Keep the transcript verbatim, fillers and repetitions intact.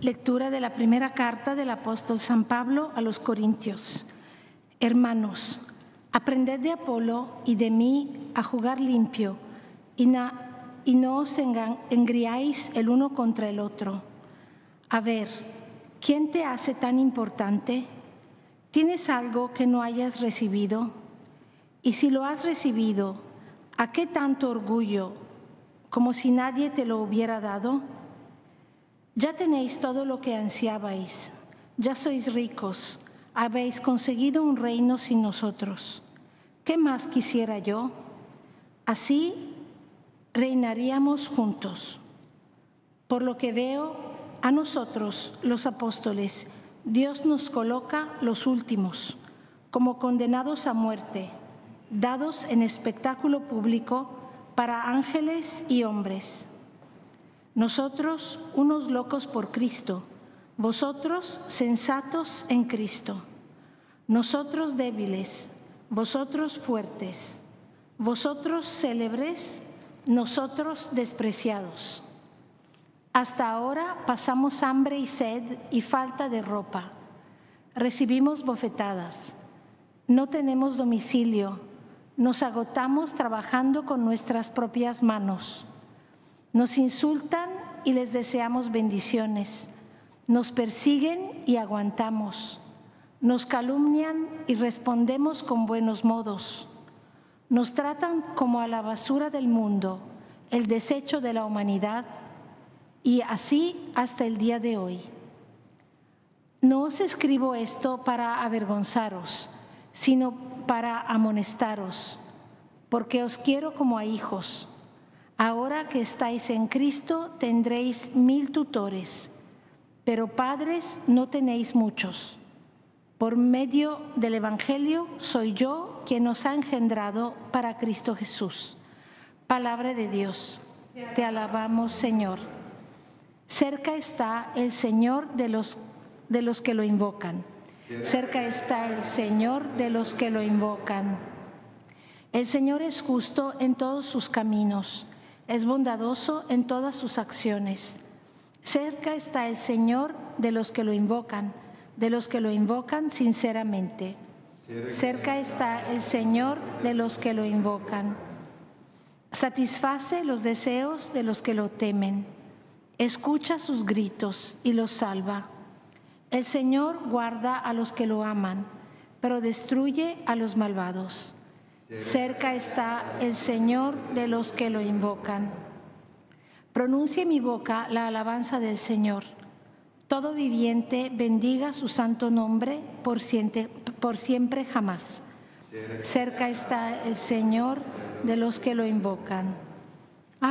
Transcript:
Lectura de la primera carta del apóstol San Pablo a los Corintios. Hermanos, aprended de Apolo y de mí a jugar limpio y, na, y no os engriáis el uno contra el otro. A ver, ¿quién te hace tan importante? ¿Tienes algo que no hayas recibido? Y si lo has recibido, ¿a qué tanto orgullo, como si nadie te lo hubiera dado? Ya tenéis todo lo que ansiabais, ya sois ricos, habéis conseguido un reino sin nosotros. ¿Qué más quisiera yo? Así reinaríamos juntos. Por lo que veo, a nosotros, los apóstoles, Dios nos coloca los últimos, como condenados a muerte, dados en espectáculo público para ángeles y hombres. Nosotros, unos locos por Cristo, vosotros sensatos en Cristo. Nosotros débiles, vosotros fuertes. Vosotros célebres, nosotros despreciados. Hasta ahora pasamos hambre y sed y falta de ropa. Recibimos bofetadas. No tenemos domicilio. Nos agotamos trabajando con nuestras propias manos. Nos insultan y les deseamos bendiciones. Nos persiguen y aguantamos. Nos calumnian y respondemos con buenos modos. Nos tratan como a la basura del mundo, el desecho de la humanidad, y así hasta el día de hoy. No os escribo esto para avergonzaros, sino para amonestaros, porque os quiero como a hijos. Ahora que estáis en Cristo tendréis mil tutores, pero padres no tenéis muchos. Por medio del Evangelio soy yo quien os ha engendrado para Cristo Jesús. Palabra de Dios. Te alabamos, Señor. Cerca está el Señor de los, de los que lo invocan. Cerca está el Señor de los que lo invocan. El Señor es justo en todos sus caminos. Es bondadoso en todas sus acciones. Cerca está el Señor de los que lo invocan, de los que lo invocan sinceramente. Cerca está el Señor de los que lo invocan. Satisface los deseos de los que lo temen. Escucha sus gritos y los salva. El Señor guarda a los que lo aman, pero destruye a los malvados. Cerca está el Señor de los que lo invocan. Pronuncie mi boca la alabanza del Señor. Todo viviente bendiga su santo nombre por siempre, por siempre jamás. Cerca está el Señor de los que lo invocan.